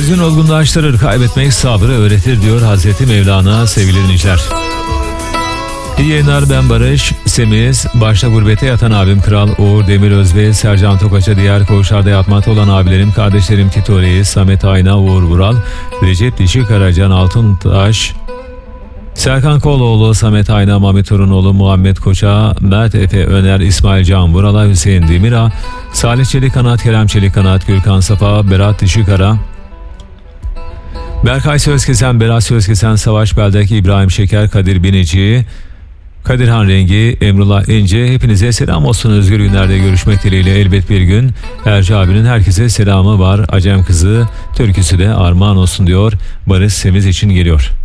Hüzün olgunlaştırır, kaybetmek sabrı öğretir diyor Hazreti Mevlana sevgili dinleyiciler. İyi yayınlar, ben Barış Semiz. Başta gurbete yatan abim Kral Uğur Demiröz ve Sercan Tokaç'a, diğer koğuşlarda yatmakta olan abilerim, kardeşlerim Tito Reis, Samet Ayna, Uğur Vural, Recep Dişi Karacan, Altuntaş, Serkan Koloğlu, Samet Ayna, Mami Torunoğlu, Muhammed Koça, Mert Efe Öner, İsmail Can Vural'a, Hüseyin Demir'a, Salih Çelikanat, Kerem Çelikanat, Gürkan Safa, Berat Dişikara, Berkay Sözkesen, Berat Sözkesen, Savaş Beldek, İbrahim Şeker, Kadir Binici, Kadirhan Rengi, Emrullah İnce, hepinize selam olsun. Özgür günlerde görüşmek dileğiyle, elbet bir gün. Erci abinin herkese selamı var. Acem Kızı türküsü de armağan olsun diyor. Barış Semiz için geliyor.